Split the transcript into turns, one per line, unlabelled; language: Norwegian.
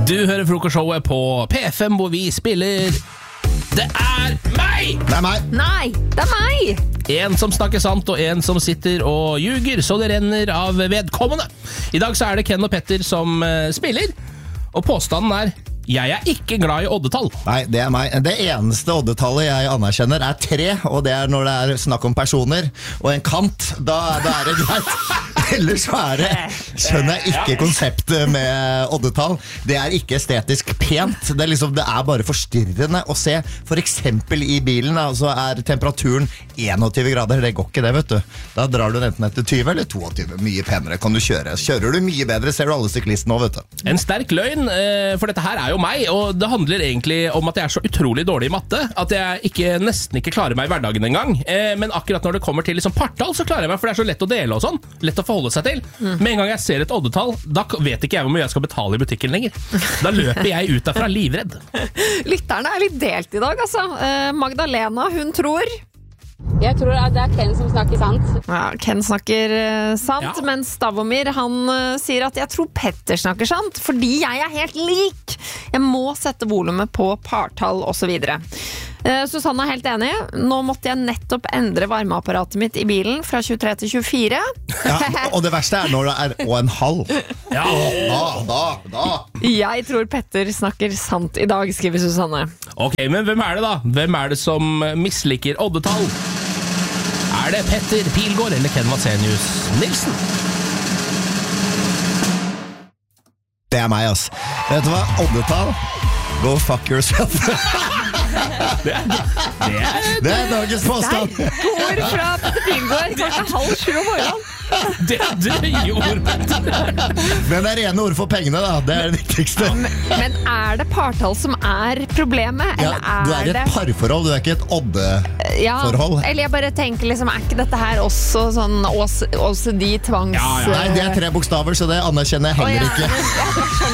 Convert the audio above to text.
Du hører frokostshowet på P5 hvor vi spiller Det er meg!
Det er meg.
Nei, det er meg!
En som snakker sant og en som sitter og ljuger så det renner av vedkommende. I dag så er det Ken og Petter som spiller, og påstanden er jeg er ikke glad i oddetall.
Nei, det er meg. Det eneste oddetallet jeg anerkjenner er 3, og det er når det er snakk om personer og en kant. Da er det greit. Ellers så skjønner jeg ikke konseptet med oddetall. Det er ikke estetisk pent. Det er bare forstyrrende å se. For eksempel i bilen da, så er temperaturen 21 grader. Det går ikke det, vet du. Da drar du enten etter 20 eller 22. Mye penere kan du kjøre. Kjører du mye bedre, ser du alle syklistene nå, vet du.
En sterk løgn, for dette her er jo meg, og det handler egentlig om at jeg er så utrolig dårlig i matte, at jeg nesten ikke klarer meg i hverdagen en gang. Men akkurat når det kommer til liksom partall, så klarer jeg meg, for det er så lett å dele og sånn. Lett å forholde seg til. Med en gang jeg ser et oddetall, da vet ikke jeg hvor mye jeg skal betale i butikken lenger. Da løper jeg ut derfra livredd.
Lytterne er litt delt i dag, altså. Magdalena, hun tror...
Jeg tror at det er Ken som snakker sant.
Ja, Ken snakker sant,
Ja.
men Stavomir, han sier at jeg tror Petter snakker sant, fordi jeg er helt lik. Jeg må sette volumet på partall og så videre. Susanne er helt enig. Nå måtte jeg nettopp endre varmeapparatet mitt i bilen fra 23 til 24.
Ja, og det verste er når det er og en halv.
Ja.
Da.
Jeg tror Petter snakker sant i dag, skriver Susanne.
Ok, men hvem er det da? Hvem er det som misliker oddetall? Er det Petter Pilgaard eller Ken Vasenius Nilsen?
Det er meg, ass. Vet du hva? Oddetall? Go fuck yourself. Det er dagens påstand.
Går fra Petter Pilgaard klokka 6:30 om morgenen.
Det gjorde Petter.
Men det er rene ord for pengene, da. Det er det viktigste.
Men er det partall som er problemet,
Ja,
eller
du er i
det...
et parforhold, du er ikke et oddeforhold.
Ja, eller jeg bare tenker liksom, er ikke dette her også sånn OCD tvangs...
Ja.
Nei, det er 3 bokstaver, så det anerkjenner jeg heller ikke.